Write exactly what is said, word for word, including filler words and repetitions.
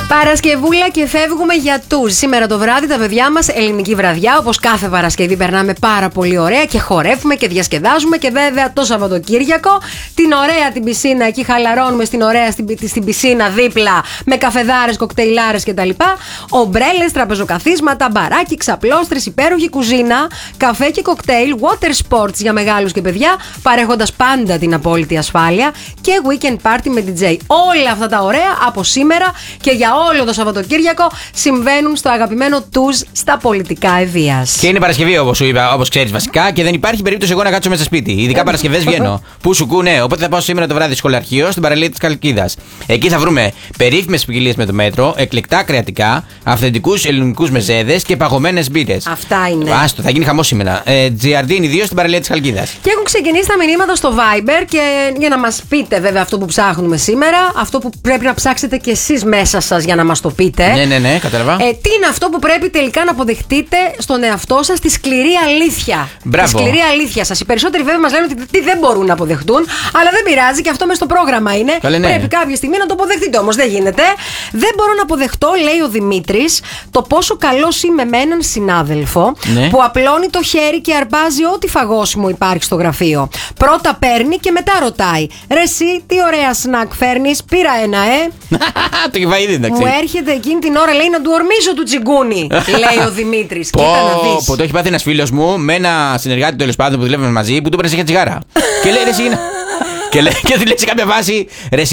Παρασκευούλα και φεύγουμε για τουζ. Σήμερα το βράδυ τα παιδιά μας ελληνική βραδιά. Όπως κάθε Παρασκευή περνάμε πάρα πολύ ωραία και χορεύουμε και διασκεδάζουμε. Και βέβαια το Σαββατοκύριακο την ωραία την πισίνα. Εκεί χαλαρώνουμε στην ωραία στην, στην πισίνα δίπλα με καφεδάρες, κοκτέιλάρες κτλ. Ομπρέλες, τραπεζοκαθίσματα, μπαράκι, ξαπλώστρες, υπέροχη κουζίνα, καφέ και κοκτέιλ, water sports για μεγάλους και παιδιά, παρέχοντας πάντα την απόλυτη ασφάλεια και weekend party με ντι τζέι. Όλα αυτά τα ωραία από σήμερα και για όλο το Σαββατοκύριακο συμβαίνουν στο αγαπημένο τουζ στα πολιτικά Ευβοίας. Και είναι Παρασκευή, όπως σου είπα, όπως ξέρεις βασικά, και δεν υπάρχει περίπτωση εγώ να κάτσω μέσα σπίτι. Ειδικά Παρασκευές βγαίνω. Πού σου κούνε, οπότε θα πάω σήμερα το βράδυ σχολαρχείο στην παραλία της Χαλκίδας. Εκεί θα βρούμε περίφημες ποικιλίες με το μέτρο, εκλεκτά κρεατικά, αυθεντικούς ελληνικούς μεζέδες και παγωμένες μπύρες. Αυτά είναι. Άστο, θα γίνει χαμός σήμερα. Ε, Τζιαρντίνι δύο στην παραλία της Χαλκίδας. Και έχουν ξεκινήσει τα μηνύματα στο Viber και για να μας πείτε βέβαια αυτό που ψάχνουμε σήμερα, αυτό που πρέπει να ψάξετε κι εσείς μέσα σας για να μας το πείτε. Ναι, ναι, ναι, κατάλαβα. Ε, τι είναι αυτό που πρέπει τελικά να αποδεχτείτε στον εαυτό σας, τη σκληρή αλήθεια. Μπράβο. Τη σκληρή αλήθεια σας. Οι περισσότεροι βέβαια μας λένε ότι τι δεν μπορούν να αποδεχτούν, αλλά δεν πειράζει και αυτό μες στο πρόγραμμα είναι. Καλέ, ναι. Πρέπει κάποια στιγμή να το αποδεχτείτε όμως. Δεν γίνεται. Δεν μπορώ να αποδεχτώ, λέει ο Δημήτρης, το πόσο καλός είμαι με έναν συνάδελφο Ναι. που απλώνει το χέρι και αρπάζει ό,τι φαγόσιμο υπάρχει στο γραφείο. Πρώτα παίρνει και μετά ρωτάει. Ρε εσύ, τι ωραία σνακ φέρνεις, πήρα ένα, ε. Το έχει φάει ήδη, εντάξει. Μου έρχεται εκείνη την ώρα, λέει, να του ορμήσω του τσιγκούνι, λέει ο Δημήτρης. Πω, Κοίτα να δεις. πω, το έχει πάθει ένας φίλος μου με ένα συνεργάτη τέλος πάντων που δουλεύουμε μαζί που του έπαιρνε σε τσιγάρα. Και λέει ρε εσύ, και, λέει, και του λέει σε κάποια βάση, ρε